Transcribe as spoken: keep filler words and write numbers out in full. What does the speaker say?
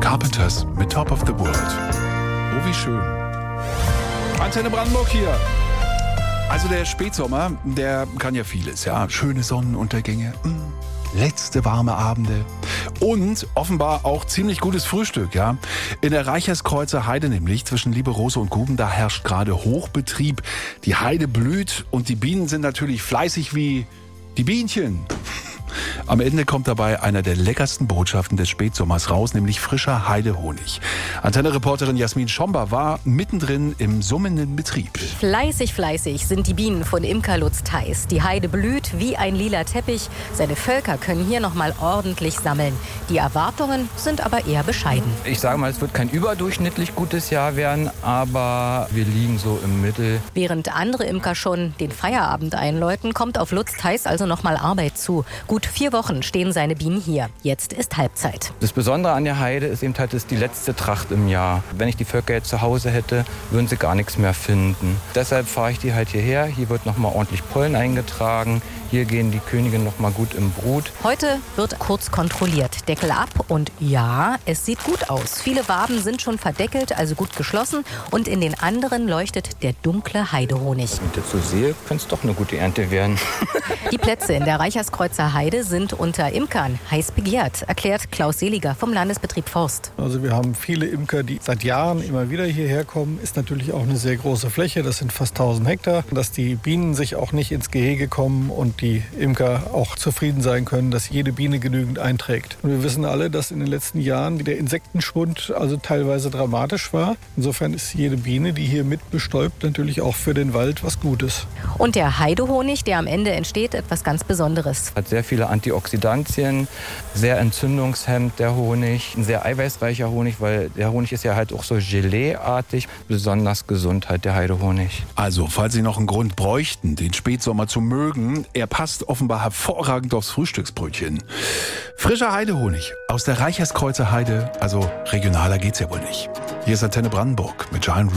Carpenters mit Top of the World. Oh, wie schön. Antenne Brandenburg hier. Also der Spätsommer, der kann ja vieles, ja. Schöne Sonnenuntergänge, mh, letzte warme Abende und offenbar auch ziemlich gutes Frühstück, ja. In der Reicherskreuzer Heide nämlich, zwischen Lieberose und Guben, da herrscht gerade Hochbetrieb. Die Heide blüht und die Bienen sind natürlich fleißig wie die Bienchen. Am Ende kommt dabei einer der leckersten Botschaften des Spätsommers raus, nämlich frischer Heidehonig. Antenne-Reporterin Jasmin Schomba war mittendrin im summenden Betrieb. Fleißig, fleißig sind die Bienen von Imker Lutz Theis. Die Heide blüht wie ein lila Teppich. Seine Völker können hier noch mal ordentlich sammeln. Die Erwartungen sind aber eher bescheiden. Ich sage mal, es wird kein überdurchschnittlich gutes Jahr werden, aber wir liegen so im Mittel. Während andere Imker schon den Feierabend einläuten, kommt auf Lutz Theis also noch mal Arbeit zu. Gut vier Wochen stehen seine Bienen hier. Jetzt ist Halbzeit. Das Besondere an der Heide ist eben halt, das ist die letzte Tracht im Jahr. Wenn ich die Völker jetzt zu Hause hätte, würden sie gar nichts mehr finden. Deshalb fahre ich die halt hierher. Hier wird noch mal ordentlich Pollen eingetragen. Hier gehen die Königinnen noch mal gut im Brut. Heute wird kurz kontrolliert. Deckel ab und ja, es sieht gut aus. Viele Waben sind schon verdeckelt, also gut geschlossen. Und in den anderen leuchtet der dunkle Heidehonig. Wenn ich das so sehe, könnte es doch eine gute Ernte werden. Die Plätze in der Reicherskreuzer Heide sind unter Imkern heiß begehrt, erklärt Klaus Seliger vom Landesbetrieb Forst. Also wir haben viele Imker, die seit Jahren immer wieder hierher kommen. Ist natürlich auch eine sehr große Fläche, das sind fast tausend Hektar. Dass die Bienen sich auch nicht ins Gehege kommen und die Imker auch zufrieden sein können, dass jede Biene genügend einträgt. Und wir wissen alle, dass in den letzten Jahren der Insektenschwund also teilweise dramatisch war. Insofern ist jede Biene, die hier mit bestäubt, natürlich auch für den Wald was Gutes. Und der Heidehonig, der am Ende entsteht, etwas ganz Besonderes. Hat sehr viele Antioxidantien, sehr entzündungshemmend der Honig, ein sehr eiweißreicher Honig, weil der Honig ist ja halt auch so Gelee-artig. Besonders gesund halt der Heidehonig. Also, falls Sie noch einen Grund bräuchten, den Spätsommer zu mögen, er passt offenbar hervorragend aufs Frühstücksbrötchen. Frischer Heidehonig aus der Reicherskreuzer Heide, also regionaler geht's ja wohl nicht. Hier ist Antenne Brandenburg mit Giant